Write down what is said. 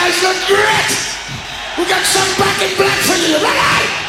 guys look great. We got some back in black for you. Ready?